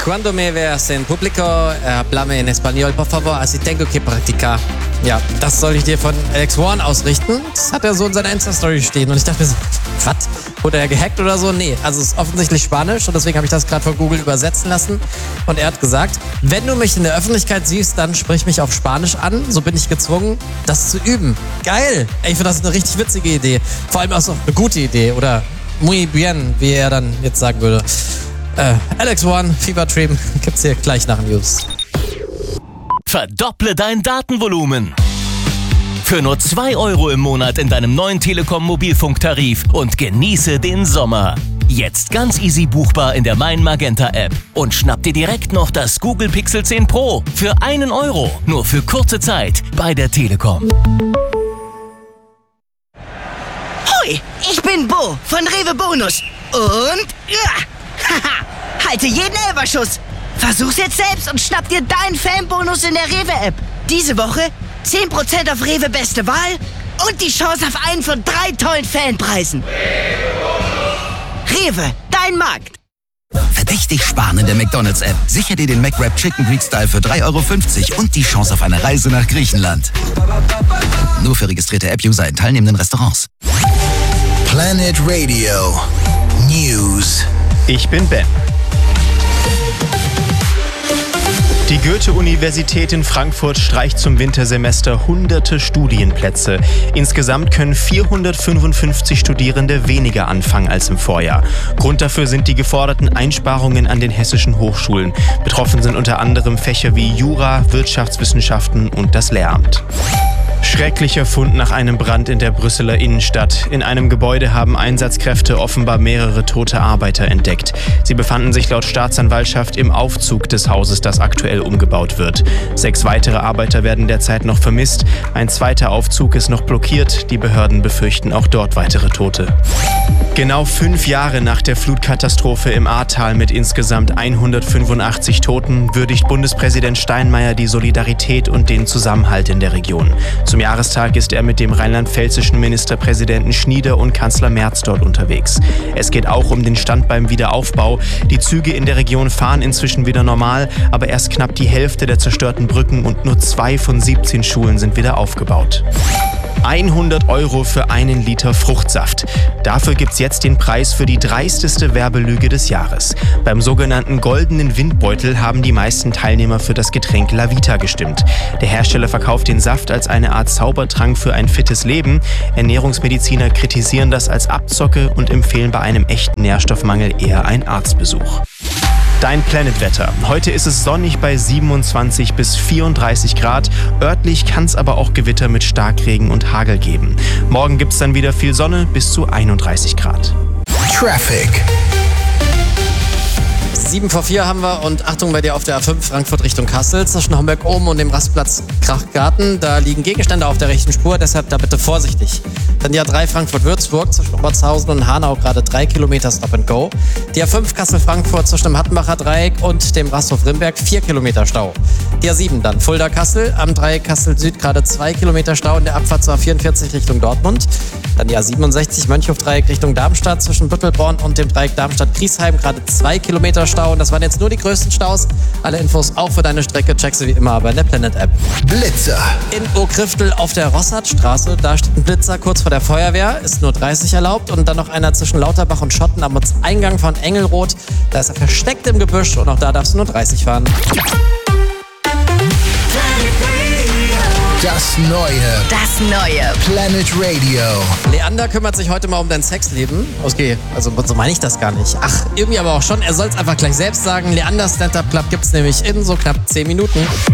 Cuando me veas en público, háblame en español, por favor, así tengo que practicar. Ja, das soll ich dir von Alex Warren ausrichten. Das hat er so in seiner Insta-Story stehen. Und ich dachte mir so, was? Wurde er gehackt oder so? Nee, also es ist offensichtlich Spanisch und deswegen habe ich das gerade von Google übersetzen lassen. Und er hat gesagt, wenn du mich in der Öffentlichkeit siehst, dann sprich mich auf Spanisch an. So bin ich gezwungen, das zu üben. Geil! Ey, ich finde das eine richtig witzige Idee. Vor allem auch so eine gute Idee. Oder muy bien, wie er dann jetzt sagen würde. Alex One, Fever Dream, gibt's hier gleich nach News. Verdopple dein Datenvolumen. Für nur 2 Euro im Monat in deinem neuen Telekom-Mobilfunktarif und genieße den Sommer. Jetzt ganz easy buchbar in der Mein Magenta App. Und schnapp dir direkt noch das Google Pixel 10 Pro für 1 Euro. Nur für kurze Zeit bei der Telekom. Hoi, ich bin Bo von Rewe Bonus. Und halte jeden Elferschuss. Versuch's jetzt selbst und schnapp dir deinen Fanbonus in der Rewe-App. Diese Woche 10% auf Rewe Beste Wahl und die Chance auf einen von 3 tollen Fanpreisen. Rewe, dein Markt. Verdächtig sparen in der McDonald's-App. Sicher dir den McWrap Chicken Greek Style für 3,50 Euro und die Chance auf eine Reise nach Griechenland. Nur für registrierte App-User in teilnehmenden Restaurants. Planet Radio News. Ich bin Ben. Die Goethe-Universität in Frankfurt streicht zum Wintersemester hunderte Studienplätze. Insgesamt können 455 Studierende weniger anfangen als im Vorjahr. Grund dafür sind die geforderten Einsparungen an den hessischen Hochschulen. Betroffen sind unter anderem Fächer wie Jura, Wirtschaftswissenschaften und das Lehramt. Schrecklicher Fund nach einem Brand in der Brüsseler Innenstadt. In einem Gebäude haben Einsatzkräfte offenbar mehrere tote Arbeiter entdeckt. Sie befanden sich laut Staatsanwaltschaft im Aufzug des Hauses, das aktuell umgebaut wird. 6 weitere Arbeiter werden derzeit noch vermisst. Ein zweiter Aufzug ist noch blockiert. Die Behörden befürchten auch dort weitere Tote. Genau 5 Jahre nach der Flutkatastrophe im Ahrtal mit insgesamt 185 Toten würdigt Bundespräsident Steinmeier die Solidarität und den Zusammenhalt in der Region. Zum Jahrestag ist er mit dem rheinland-pfälzischen Ministerpräsidenten Schnieder und Kanzler Merz dort unterwegs. Es geht auch um den Stand beim Wiederaufbau. Die Züge in der Region fahren inzwischen wieder normal, aber erst knapp die Hälfte der zerstörten Brücken und nur 2 von 17 Schulen sind wieder aufgebaut. 100 Euro für 1 Liter Fruchtsaft. Dafür gibt's jetzt den Preis für die dreisteste Werbelüge des Jahres. Beim sogenannten goldenen Windbeutel haben die meisten Teilnehmer für das Getränk Lavita gestimmt. Der Hersteller verkauft den Saft als eine Art Zaubertrank für ein fittes Leben. Ernährungsmediziner kritisieren das als Abzocke und empfehlen bei einem echten Nährstoffmangel eher einen Arztbesuch. Dein Planet-Wetter. Heute ist es sonnig bei 27 bis 34 Grad. Örtlich kann es aber auch Gewitter mit Starkregen und Hagel geben. Morgen gibt es dann wieder viel Sonne bis zu 31 Grad. Traffic. 7 vor 4 haben wir und Achtung bei dir auf der A5 Frankfurt Richtung Kassel zwischen Homberg-Oben und dem Rastplatz Krachgarten. Da liegen Gegenstände auf der rechten Spur, deshalb da bitte vorsichtig. Dann die A3 Frankfurt-Würzburg zwischen Obertshausen und Hanau gerade 3 Kilometer Stop and Go. Die A5 Kassel-Frankfurt zwischen dem Hattenbacher Dreieck und dem Rasthof Rimberg 4 Kilometer Stau. Die A7 dann Fulda-Kassel, am Dreieck Kassel-Süd gerade 2 Kilometer Stau in der Abfahrt zur A44 Richtung Dortmund. Dann die A67 Mönchhof-Dreieck Richtung Darmstadt zwischen Büttelborn und dem Dreieck Darmstadt-Griesheim gerade 2 Kilometer Stau. Und das waren jetzt nur die größten Staus. Alle Infos auch für deine Strecke checkst du wie immer bei der Planet-App. Blitzer. In Okriftel auf der Rossardstraße, da steht ein Blitzer kurz vor der Feuerwehr, ist nur 30 erlaubt. Und dann noch einer zwischen Lauterbach und Schotten am Eingang von Engelroth. Da ist er versteckt im Gebüsch und auch da darfst du nur 30 fahren. Das neue Planet Radio. Leander kümmert sich heute mal um dein Sexleben. Okay, also so meine ich das gar nicht. Ach, irgendwie aber auch schon. Er soll es einfach gleich selbst sagen. Leander Stand-Up Club gibt's nämlich in so knapp 10 Minuten.